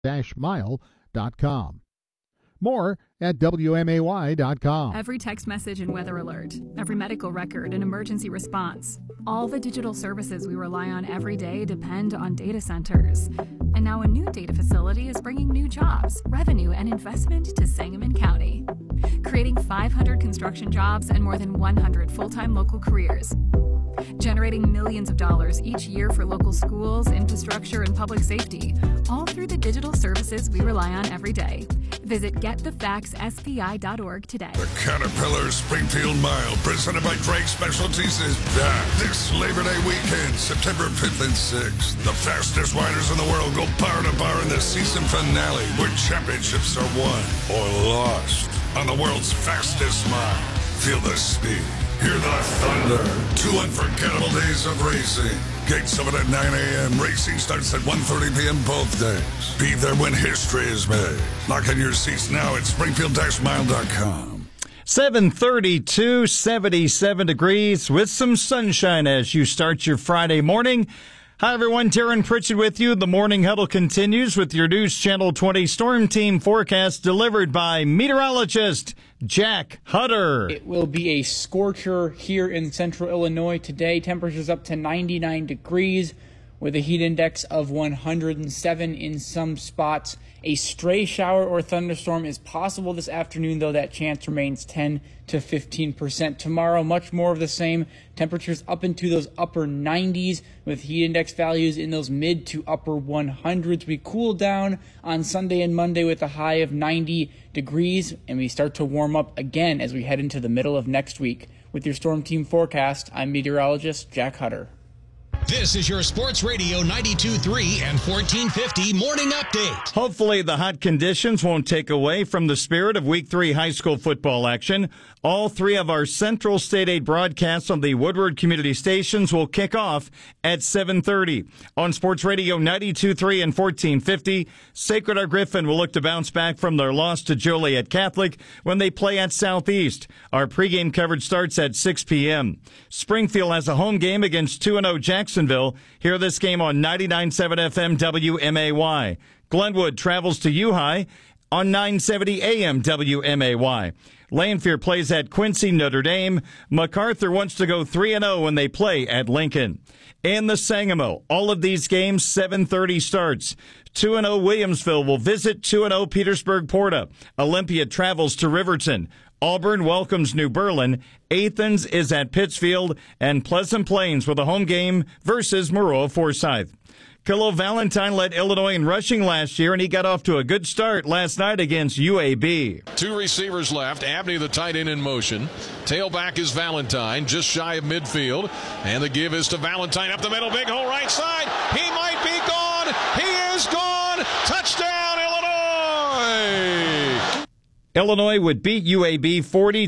mile.com. More at WMAY.com. Every text message and weather alert, every medical record and emergency response. All the digital services we rely on every day depend on data centers. And now a new data facility is bringing new jobs, revenue, and investment to Sangamon County, creating 500 construction jobs and more than 100 full-time local careers, generating millions of dollars each year for local schools, infrastructure, and public safety, all through the digital services we rely on every day. Visit getthefaxspi.org today. The Caterpillar Springfield Mile, presented by Drake Specialties, is back this Labor Day weekend, September 5th and 6th. The fastest riders in the world go bar to bar in the season finale, where championships are won or lost on the world's fastest mile. Feel the speed. Hear the thunder. 2 unforgettable days of racing. Gates open at 9 a.m. Racing starts at 1:30 p.m. both days. Be there when history is made. Lock in your seats now at Springfield-Mile.com. 7:32, 77 degrees with some sunshine as you start your Friday morning. Hi, everyone. Darren Pritchett with you. The Morning Huddle continues with your News Channel 20 Storm Team forecast delivered by meteorologist Jack Hutter. It will be a scorcher here in central Illinois today. Temperatures up to 99 degrees with a heat index of 107 in some spots. A stray shower or thunderstorm is possible this afternoon, though that chance remains 10 to 15%. Tomorrow, much more of the same. Temperatures up into those upper 90s with heat index values in those mid to upper 100s. We cool down on Sunday and Monday with a high of 90 degrees, and we start to warm up again as we head into the middle of next week. With your Storm Team forecast, I'm meteorologist Jack Hutter. This is your Sports Radio 92.3 and 1450 Morning Update. Hopefully the hot conditions won't take away from the spirit of Week 3 high school football action. All 3 of our Central State Aid broadcasts on the Woodward community stations will kick off at 7:30. On Sports Radio 92.3 and 1450, Sacred Heart Griffin will look to bounce back from their loss to Joliet Catholic when they play at Southeast. Our pregame coverage starts at 6 p.m. Springfield has a home game against 2-0 Jacksonville. Hear this game on 99.7 FM WMAY. Glenwood travels to U-High on 970 AM WMAY. Lanphier plays at Quincy Notre Dame. MacArthur wants to go 3-0 when they play at Lincoln. In the Sangamo, all of these games 7:30 starts. 2-0 Williamsville will visit 2-0 Petersburg Porta. Olympia travels to Riverton. Auburn welcomes New Berlin. Athens is at Pittsfield, and Pleasant Plains with a home game versus Maroa Forsyth. Khalil Valentine led Illinois in rushing last year, and he got off to a good start last night against UAB. 2 receivers left. Abney, the tight end, in motion. Tailback is Valentine, just shy of midfield. And the give is to Valentine up the middle. Big hole right side. He might be gone. He is gone. Touchdown, Illinois! Illinois would beat UAB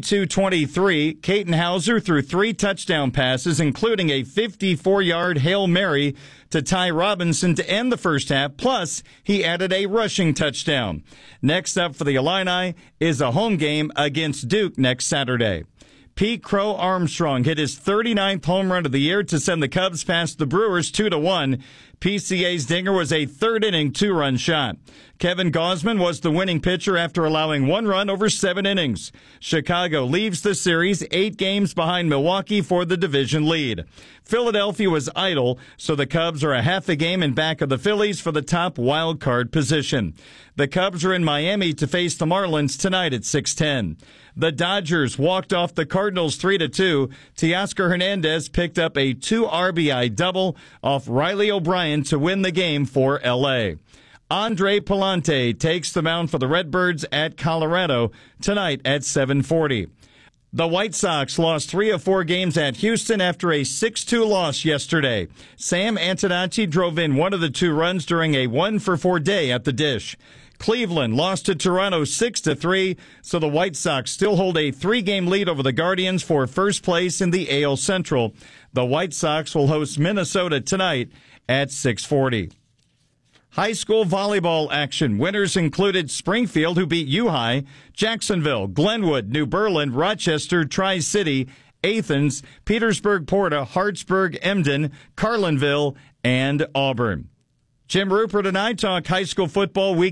42-23. Caton Hauser threw 3 touchdown passes, including a 54-yard Hail Mary to Ty Robinson to end the first half, plus he added a rushing touchdown. Next up for the Illini is a home game against Duke next Saturday. Pete Crow Armstrong hit his 39th home run of the year to send the Cubs past the Brewers 2-1. PCA's dinger was a third-inning 2-run shot. Kevin Gausman was the winning pitcher after allowing 1 run over 7 innings. Chicago leaves the series 8 games behind Milwaukee for the division lead. Philadelphia was idle, so the Cubs are a half a game in back of the Phillies for the top wild card position. The Cubs are in Miami to face the Marlins tonight at 6:10. The Dodgers walked off the Cardinals 3-2. Teoscar Hernandez picked up a 2 RBI double off Riley O'Brien to win the game for L.A. Andre Palante takes the mound for the Redbirds at Colorado tonight at 7:40. The White Sox lost 3 of 4 games at Houston after a 6-2 loss yesterday. Sam Antonacci drove in 1 of the 2 runs during a 1-for-4 day at the Dish. Cleveland lost to Toronto 6-3, so the White Sox still hold a 3-game lead over the Guardians for first place in the AL Central. The White Sox will host Minnesota tonight at 6:40. High school volleyball action. Winners included Springfield, who beat U-High, Jacksonville, Glenwood, New Berlin, Rochester, Tri-City, Athens, Petersburg Porta, Hartsburg, Emden, Carlinville, and Auburn. Jim Rupert and I talk high school football week